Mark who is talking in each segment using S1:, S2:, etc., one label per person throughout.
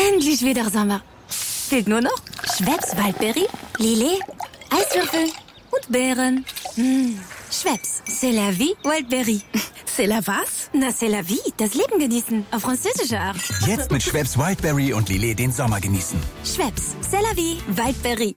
S1: Endlich wieder Sommer. Fehlt nur noch Schweppes Waldbeere, Lillet, Eiswürfel und Beeren. Schweppes, c'est la vie, Wildberry.
S2: C'est la was?
S1: Na, c'est la vie, das Leben genießen, auf französische Art.
S3: Jetzt mit Schweppes Wildberry und Lillet den Sommer genießen.
S1: Schweppes, c'est la vie, Wildberry.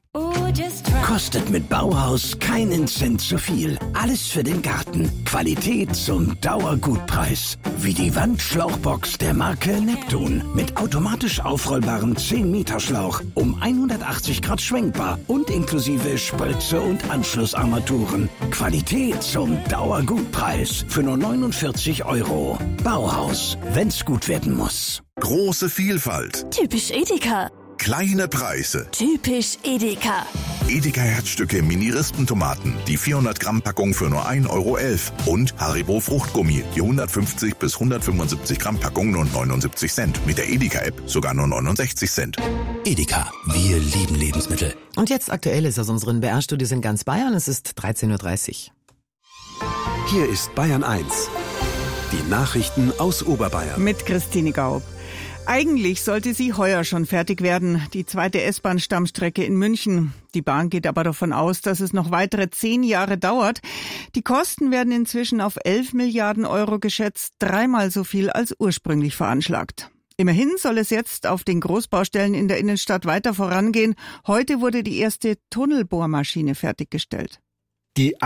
S4: Kostet mit Bauhaus keinen Cent zu viel. Alles für den Garten. Qualität zum Dauergutpreis. Wie die Wandschlauchbox der Marke Neptun. Mit automatisch aufrollbarem 10-Meter-Schlauch. Um 180 Grad schwenkbar und inklusive Spritze und Anschlussarmaturen. Qualität zum Dauergutpreis. Für nur 49 €. Bauhaus. Wenn's gut werden muss.
S5: Große Vielfalt.
S2: Typisch Edeka.
S5: Kleine Preise.
S2: Typisch Edeka.
S5: Edeka Herzstücke Mini-Rispentomaten. Die 400-Gramm-Packung für nur 1,11 €. Und Haribo Fruchtgummi. Die 150 bis 175 Gramm Packung nur 79 Cent. Mit der Edeka-App sogar nur 69 Cent.
S3: Edeka, wir lieben Lebensmittel.
S6: Und jetzt Aktuelles aus unseren BR-Studios in ganz Bayern. Es ist 13:30 Uhr.
S7: Hier ist Bayern 1. Die Nachrichten aus Oberbayern.
S8: Mit Christine Gaub. Eigentlich sollte sie heuer schon fertig werden, die zweite S-Bahn-Stammstrecke in München. Die Bahn geht aber davon aus, dass es noch weitere 10 Jahre dauert. Die Kosten werden inzwischen auf 11 Milliarden € geschätzt, 3-mal so viel als ursprünglich veranschlagt. Immerhin soll es jetzt auf den Großbaustellen in der Innenstadt weiter vorangehen. Heute wurde die erste Tunnelbohrmaschine fertiggestellt.
S9: Die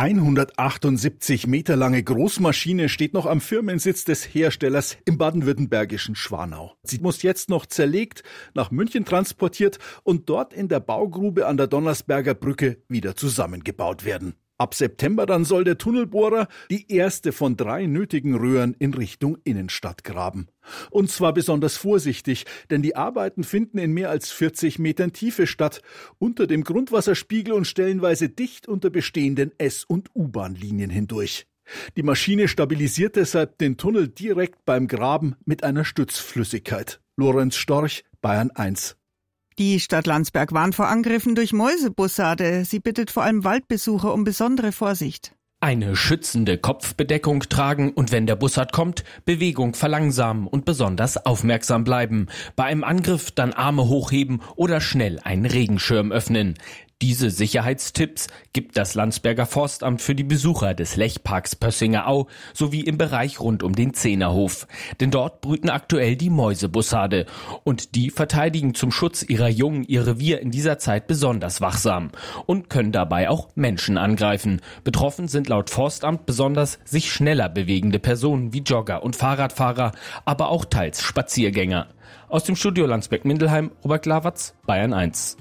S9: 178 Meter lange Großmaschine steht noch am Firmensitz des Herstellers im baden-württembergischen Schwanau. Sie muss jetzt noch zerlegt, nach München transportiert und dort in der Baugrube an der Donnersberger Brücke wieder zusammengebaut werden. Ab September dann soll der Tunnelbohrer die erste von 3 nötigen Röhren in Richtung Innenstadt graben. Und zwar besonders vorsichtig, denn die Arbeiten finden in mehr als 40 Metern Tiefe statt, unter dem Grundwasserspiegel und stellenweise dicht unter bestehenden S- und U-Bahn-Linien hindurch. Die Maschine stabilisiert deshalb den Tunnel direkt beim Graben mit einer Stützflüssigkeit. Lorenz Storch, Bayern 1.
S8: Die Stadt Landsberg warnt vor Angriffen durch Mäusebussarde. Sie bittet vor allem Waldbesucher um besondere Vorsicht.
S10: Eine schützende Kopfbedeckung tragen und wenn der Bussard kommt, Bewegung verlangsamen und besonders aufmerksam bleiben. Bei einem Angriff dann Arme hochheben oder schnell einen Regenschirm öffnen. Diese Sicherheitstipps gibt das Landsberger Forstamt für die Besucher des Lechparks Pössinger Au sowie im Bereich rund um den Zehnerhof. Denn dort brüten aktuell die Mäusebussarde. Und die verteidigen zum Schutz ihrer Jungen ihr Revier in dieser Zeit besonders wachsam und können dabei auch Menschen angreifen. Betroffen sind laut Forstamt besonders sich schneller bewegende Personen wie Jogger und Fahrradfahrer, aber auch teils Spaziergänger. Aus dem Studio Landsberg-Mindelheim, Robert Lawatz, Bayern 1.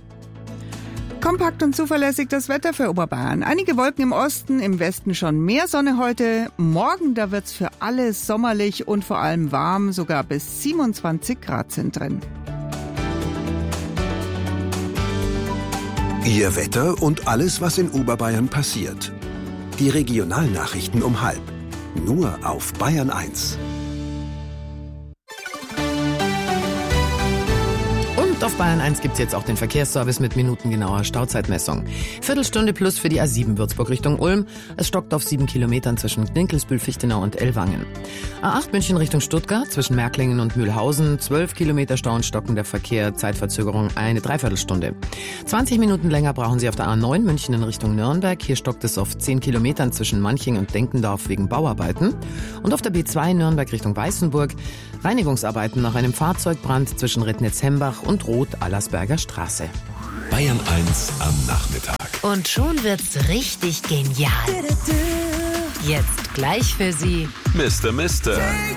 S8: Kompakt und zuverlässig das Wetter für Oberbayern. Einige Wolken im Osten, im Westen schon mehr Sonne heute. Morgen, da wird's für alle sommerlich und vor allem warm. Sogar bis 27 Grad sind drin.
S7: Ihr Wetter und alles, was in Oberbayern passiert. Die Regionalnachrichten um 12:30. Nur auf Bayern 1.
S6: Und auf Bayern 1 gibt's jetzt auch den Verkehrsservice mit minutengenauer Stauzeitmessung. Viertelstunde plus für die A7 Würzburg Richtung Ulm. Es stockt auf 7 Kilometern zwischen Kninkelsbühl, Fichtenau und Ellwangen. A8 München Richtung Stuttgart zwischen Märklingen und Mühlhausen. 12 Kilometer Stau und stockender Verkehr, Zeitverzögerung eine Dreiviertelstunde. 20 Minuten länger brauchen Sie auf der A9 München in Richtung Nürnberg. Hier stockt es auf 10 Kilometern zwischen Manching und Denkendorf wegen Bauarbeiten. Und auf der B2 Nürnberg Richtung Weißenburg Reinigungsarbeiten nach einem Fahrzeugbrand zwischen Rednitz-Hembach und Roth-Allersberger Straße.
S11: Bayern 1 am Nachmittag.
S12: Und schon wird's richtig genial. Jetzt gleich für Sie
S11: Mister.